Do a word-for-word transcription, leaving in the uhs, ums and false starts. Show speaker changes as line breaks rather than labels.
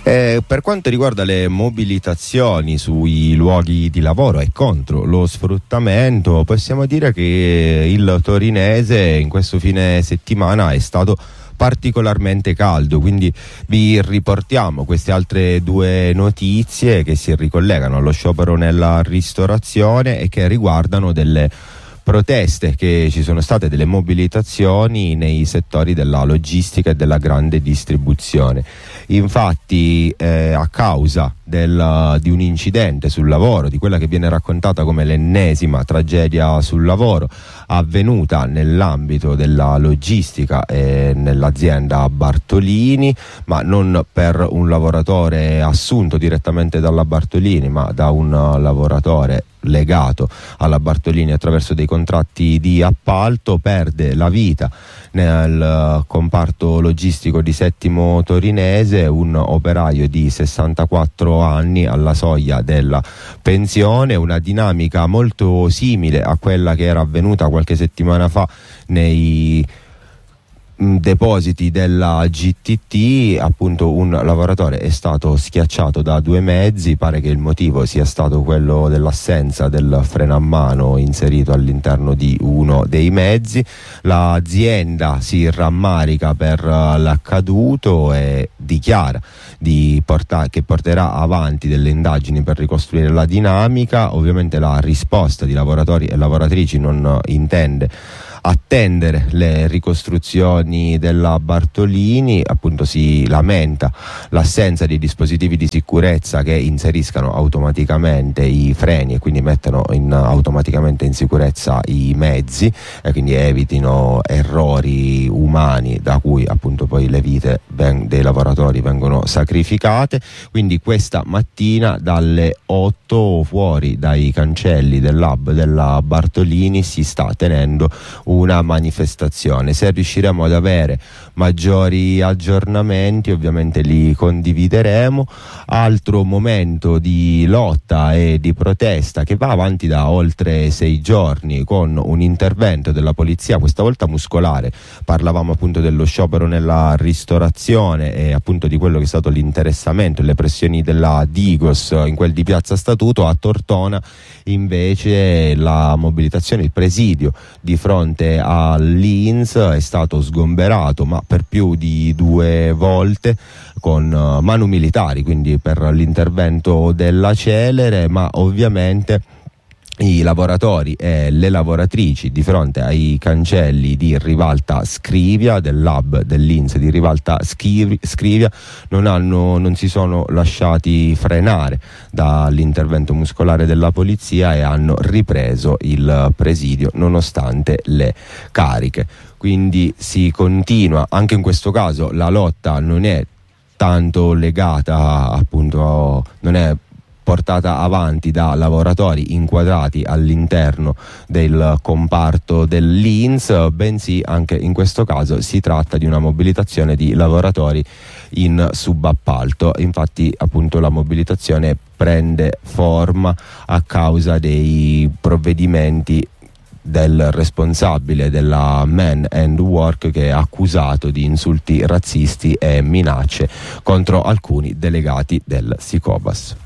Eh, per quanto riguarda le mobilitazioni sui luoghi di lavoro e contro lo sfruttamento, possiamo dire che il torinese in questo fine settimana è stato particolarmente caldo, quindi vi riportiamo queste altre due notizie che si ricollegano allo sciopero nella ristorazione e che riguardano delle proteste che ci sono state, delle mobilitazioni nei settori della logistica e della grande distribuzione. Infatti eh, a causa del, di un incidente sul lavoro, di quella che viene raccontata come l'ennesima tragedia sul lavoro avvenuta nell'ambito della logistica e nell'azienda Bartolini, ma non per un lavoratore assunto direttamente dalla Bartolini, ma da un lavoratore legato alla Bartolini attraverso dei contratti di appalto, perde la vita nel comparto logistico di Settimo Torinese un operaio di sessantaquattro anni alla soglia della pensione, una dinamica molto simile a quella che era avvenuta qualche settimana fa nei depositi della G T T. Appunto un lavoratore è stato schiacciato da due mezzi, pare che il motivo sia stato quello dell'assenza del freno a mano inserito all'interno di uno dei mezzi. L'azienda si rammarica per l'accaduto e dichiara di porta- che porterà avanti delle indagini per ricostruire la dinamica. Ovviamente la risposta di lavoratori e lavoratrici non intende attendere le ricostruzioni della Bartolini, appunto si lamenta l'assenza di dispositivi di sicurezza che inseriscano automaticamente i freni e quindi mettono in, automaticamente in sicurezza i mezzi e quindi evitino errori umani da cui appunto poi le vite ben, dei lavoratori vengono sacrificate. Quindi questa mattina dalle otto fuori dai cancelli dell'hub della Bartolini si sta tenendo una manifestazione. Se riusciremo ad avere maggiori aggiornamenti ovviamente li condivideremo. Altro momento di lotta e di protesta che va avanti da oltre sei giorni con un intervento della polizia, questa volta muscolare. Parlavamo appunto dello sciopero nella ristorazione e appunto di quello che è stato l'interessamento e le pressioni della Digos in quel di Piazza Statuto. A Tortona invece la mobilitazione, il presidio di fronte all'I N S è stato sgomberato, ma per più di due volte con uh, manu militari, quindi per l'intervento della Celere, ma ovviamente i lavoratori e le lavoratrici di fronte ai cancelli di Rivalta Scrivia, del lab dell'I N S di Rivalta Scrivia, non, hanno, non si sono lasciati frenare dall'intervento muscolare della polizia e hanno ripreso il presidio nonostante le cariche. Quindi si continua, anche in questo caso la lotta non è tanto legata appunto, non è portata avanti da lavoratori inquadrati all'interno del comparto dell'I N S, bensì anche in questo caso si tratta di una mobilitazione di lavoratori in subappalto. Infatti appunto la mobilitazione prende forma a causa dei provvedimenti del responsabile della Man and Work che è accusato di insulti razzisti e minacce contro alcuni delegati del Sicobas.